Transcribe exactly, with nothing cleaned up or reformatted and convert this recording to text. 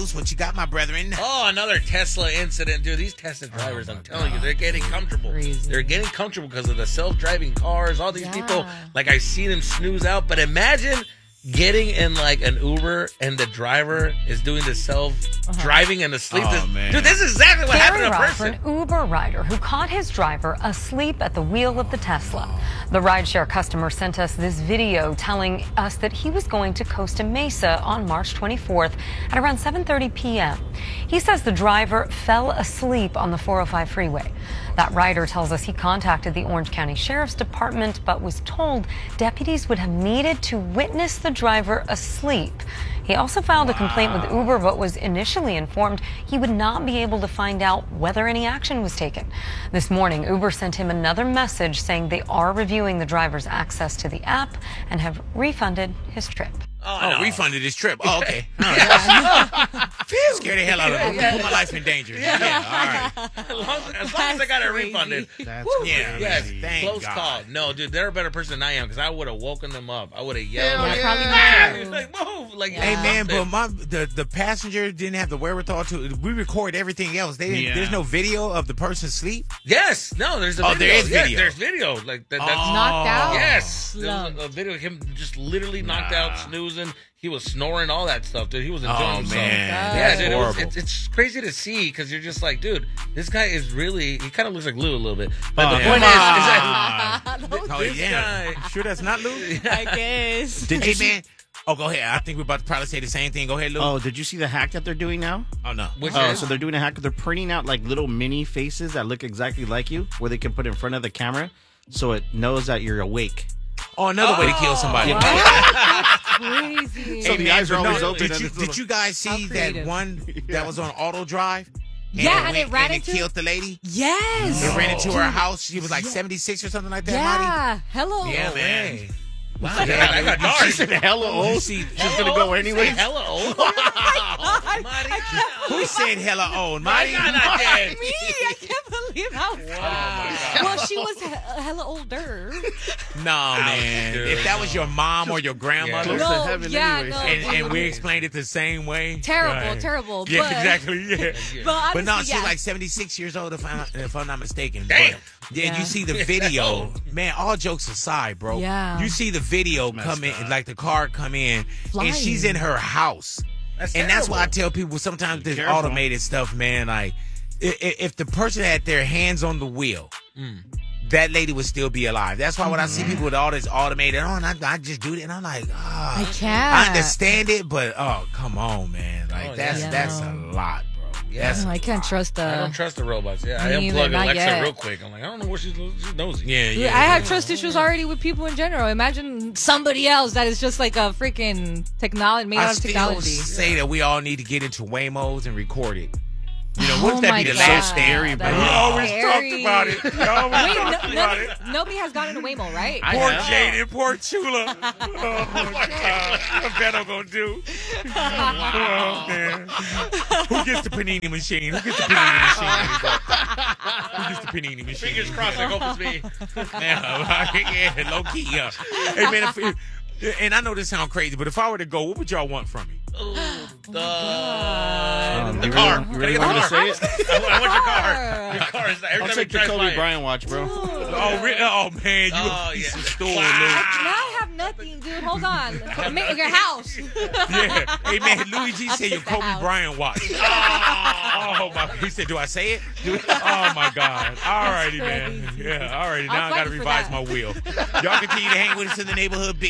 loose. What you got, my brethren? Oh, another Tesla incident, dude. These Tesla drivers, oh I'm telling God. you, they're getting comfortable. Crazy. They're getting comfortable because of the self-driving cars. All these yeah. people, like I see them snooze out. But imagine getting in like an Uber and the driver is doing the self-driving and asleep. Oh, this, man. Dude, this is exactly what Scary happened to a ride person. for an Uber rider who caught his driver asleep at the wheel of the Tesla. The rideshare customer sent us this video telling us that he was going to Costa Mesa on March twenty-fourth at around seven thirty p.m. He says the driver fell asleep on the four oh five freeway. That rider tells us he contacted the Orange County Sheriff's Department but was told deputies would have needed to witness the driver asleep. He also filed a complaint with Uber but was initially informed he would not be able to find out whether any action was taken. This morning, Uber sent him another message saying they are reviewing the driver's access to the app and have refunded his trip. Oh, Oh, no. refunded his trip. Oh, okay. All right. Scared the hell out of me. Put my life in danger. Yeah, all right. As long as, as, long as I got it refunded. That's Woo. Yeah, Yes, man. Thank close God. call. No, dude, they're a better person than I am because I would have woken them up. I would have yelled. Hell Like, yeah. Probably "Ah!" me like, move. Like, Hey Yeah. man, but my the, the passenger didn't have the wherewithal to. We record everything else. They didn't, Yeah. There's no video of the person sleep. Yes, no, there's a Oh, video. there is Yeah, video. there's video. Like that, that's Knocked out? Yes, there Love. was a, a video of him just literally knocked Nah. out, snoozing. He was snoring, all that stuff, dude. He was enjoying Oh himself. man, Yeah, that's dude, it was, horrible. it's, it's crazy to see because you're just like, dude, this guy is really. He kind of looks like Lou a little bit. But Oh, the yeah. point is, is that Oh, this yeah. guy- Sure, that's not Lou. I guess. Did you Hey see, man. Oh, go ahead. I think we're about to probably say the same thing. Go ahead, Lou. Oh, did you see the hack that they're doing now? Oh, no. which Oh, is so they're doing a hack. They're printing out like little mini faces that look exactly like you, where they can put in front of the camera, so it knows that you're awake. Oh, another way to kill somebody. Crazy. So the eyes are but always no, open Did and you, it's did little- you guys see How that creative. one that was on auto drive? Yeah, and went- it ran and into- it killed the lady. Yes. It ran into her house. She was like seventy-six or something like that, Marty. Yeah. Hello. Yeah, No man. way. Wow, I got dark. She said hella You old. see, She's gonna go anyway. Hella old. God. Mariana. who said hella old? Marty? Mariana did. Me, I can't believe how. Wow. Well, she was he- hella older. No, man. dude, If that was your mom or your grandmother, Close to No, heaven yeah, anyways. no. and, and we explained it the same way. Terrible, Right. terrible. Yeah, but, exactly. Yeah. But, honestly, But no, she's yeah. like seventy-six years old, if, I, if I'm not mistaken. Damn. But, yeah, Yeah. you see the video. Man, all jokes aside, bro. Yeah. You see the video Messed come in, up. like the car come in, Flying. and she's in her house. That's And that's why I terrible. tell people sometimes this Careful. automated stuff, man, like, i- i- if the person had their hands on the wheel, Mm. that lady would still be alive. That's why when I see people with all this automated on, I, I just do it, and I'm like, ah. I can't. I understand it, but oh, come on, man. Like Oh, that's yeah. that's Yeah. a lot, bro. Yeah. That's Oh, I can't trust I the. don't trust the robots. Yeah, I Me either, unplugged not Alexa yet. real quick. I'm like, I don't know what she's, she's nosy. yeah, Dude, yeah. I have trust issues already with people in general. Imagine somebody else that is just like a freaking technology made I out of still technology. say that we all need to get into Waymos and record it. You know, Oh wouldn't that my be the God, last scary, that bro. We is always scary. talked about it. We always Wait, talked no, about nobody, it. nobody has gotten a Waymo, right? I Poor have. Jaden, poor Chula. Oh my God, what Beto gonna do? Oh man, who gets the panini machine? Who gets the panini machine? Who gets the panini machine? Fingers crossed, I hope it's me. Yeah, yeah, low key. Yeah. Hey man, if, if, and I know this sounds crazy, but if I were to go, what would y'all want from me? Ooh, the Um, the you car. Really, you Can I really get the want to car? say it? I want I want your car. Your car is every I'll time take it the drives by Kobe it. Bryant watch, bro. Oh, really? Oh man, you Oh, a piece yeah. of stool, Wow. Lou. Now I have nothing, dude. Hold on. Make your house. Yeah. Hey man, Louis G I'll said your take the Kobe house. Bryant watch. Oh my! He said, "Do I say it?" Oh my God! Alrighty, man. crazy. Yeah, alrighty. I'll Now I fight gotta for revise that. my wheel. Y'all continue to hang with us in the neighborhood. Big